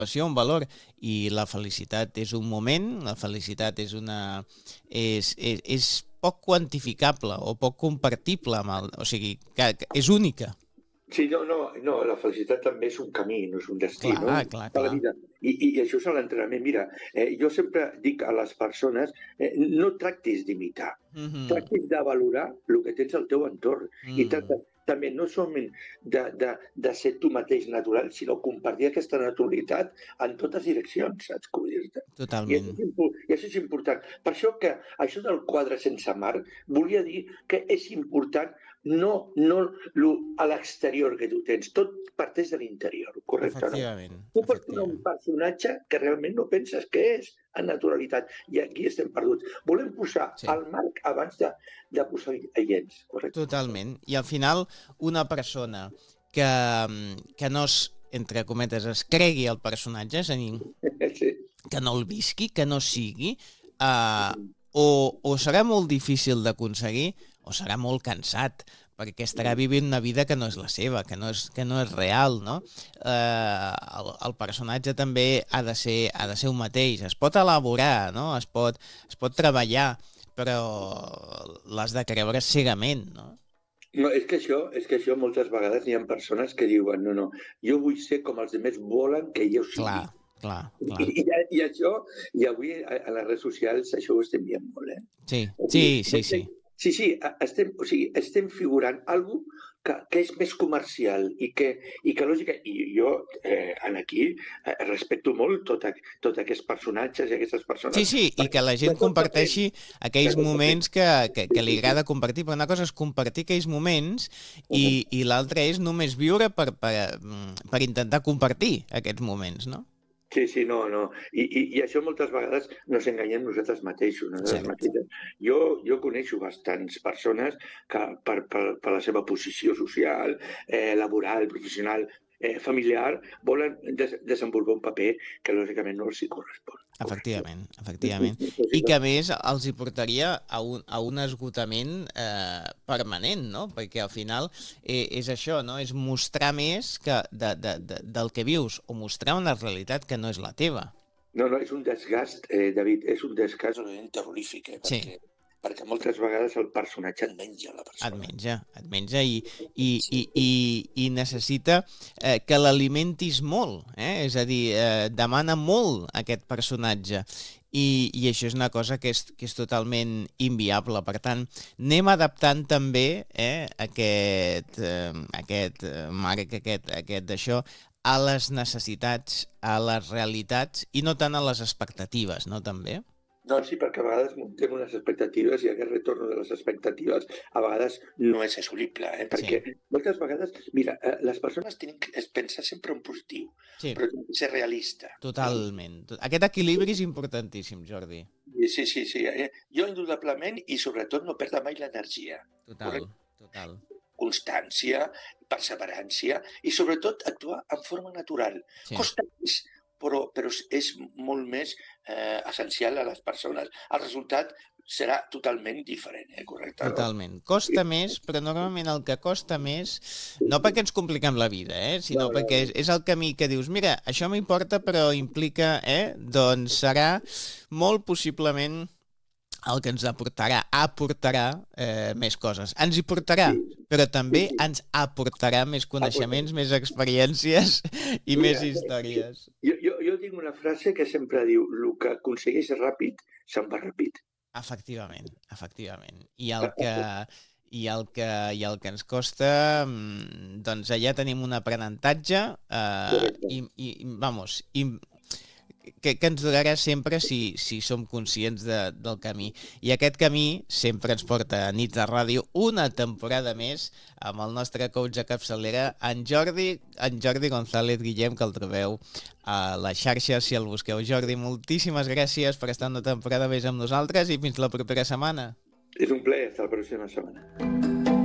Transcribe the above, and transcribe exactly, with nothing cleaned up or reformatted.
passió, un valor, i la felicitat és un moment, la felicitat és una... és, és, és poc quantificable o poc compartible amb el... O sigui, que, que és única. Sí, no, no, no, la felicitat també és un camí, no és un destí, clar, no? Clar, clar. La vida. I, I això és l'entrenament. Mira, eh, jo sempre dic a les persones, eh, no tractis d'imitar, mm-hmm. tractis de valorar el que tens al teu entorn. Mm. I tracta, també no solament de, de, de ser tu mateix natural, sinó compartir aquesta naturalitat en totes direccions, saps com dir-te? Totalment. I això, és, I això és important. Per això que això del quadre sense mar volia dir que és important no, no a l'exterior que tu tens, tot parteix de l'interior, correcte? Efectivament. No? Tu pots posar un personatge que realment no penses que és en naturalitat, i aquí estem perduts. Volem posar sí. el marc abans de, de posar aients, correcte? Totalment. I al final, una persona que, que no es, entre cometes, es cregui el personatge, és a dir, sí. que no el visqui, que no sigui, eh, o, o serà molt difícil d'aconseguir, o serà molt cansat, perquè estarà vivint una vida que no és la seva, que no és, que no és real, no? Eh, el, el personatge també ha de ser, ha de ser un mateix, es pot elaborar, no? Es pot, es pot treballar, però l'has de creure cegament, no? No, és que això, és que això moltes vegades hi ha persones que diuen no, no, jo vull ser com els altres volen que jo sigui. Clar. Clar, clar. I, i, I això, i avui a, a les redes socials això ho estem dient molt, eh? Sí, sí, sí, sí. Sí, sí, estem, o sigui, estem figurant alguna cosa que, que és més comercial i que, i que lògica, i jo eh, en aquí eh, respecto molt tot, tot aquests personatges i aquestes persones. Sí, sí, i que la gent comparteixi aquells moments que, que, que li agrada compartir, però una cosa és compartir aquells moments i, i l'altra és només viure per, per, per intentar compartir aquests moments, no? Sí, sí, no, no. I, i, i això moltes vegades nos enganyem nosaltres mateixos. Nosaltres mateixos. Jo, jo coneixo bastants persones que per, per, per la seva posició social, eh, laboral, professional, eh, familiar, volen des desenvolupar un paper que lògicament no els hi correspon. Efectivament, efectivament. I que a més els hi portaria a un, a un esgotament eh, permanent, no? Perquè al final eh, és això, no? És mostrar més que de, de, de, del que vius o mostrar una realitat que no és la teva. No, no, és un desgast, eh, David, és un desgast terrorífic, eh? Perquè... Sí. Perquè moltes vegades el personatge et menja la persona. Et menja, et menja i, i, i, i, i necessita eh, que l'alimentis molt, eh? És a dir, eh, demana molt aquest personatge i, i això és una cosa que és, que és totalment inviable. Per tant, anem adaptant també eh, aquest, eh, aquest marc, aquest, aquest d'això, a les necessitats, a les realitats i no tant a les expectatives, no també? No, sí, perquè a vegades muntem unes expectatives i aquest retorn de les expectatives a vegades no és assolible, eh? Perquè sí. moltes vegades, mira, les persones tenen que pensar sempre en positiu, sí. però tenen que ser realista. Totalment. Aquest equilibri és importantíssim, Jordi. Sí, sí, sí. Jo indudablement i sobretot no perdre mai l'energia. Total, correcte? Total. Constància, perseverància i sobretot actuar en forma natural. Sí. Costa més, però, però és molt més eh, essencial a les persones. El resultat serà totalment diferent, eh? Correcte? Totalment. Costa més, però normalment el que costa més, no perquè ens compliquem la vida, eh? sinó no, no, perquè és, és el camí que dius, mira, això m'importa però implica, eh? doncs serà molt possiblement el que ens aportarà, aportarà eh, més coses. Ens hi portarà, però també ens aportarà més coneixements, més experiències i Mira, més històries. Jo, jo, jo tinc una frase que sempre diu, el que aconsegueix ràpid, se'n va ràpid. Efectivament, efectivament. I el que... I el, que, I el que ens costa, doncs allà tenim un aprenentatge eh, i, i, vamos, i, que, que ens durarà sempre si, si som conscients de, del camí. I aquest camí sempre ens porta a Nits de Ràdio una temporada més amb el nostre coach de capçalera, en Jordi, en Jordi González Guillem, que el trobeu a les xarxes si el busqueu. Jordi, moltíssimes gràcies per estar una temporada més amb nosaltres i fins la propera setmana. És un plaer, fins la pròxima setmana.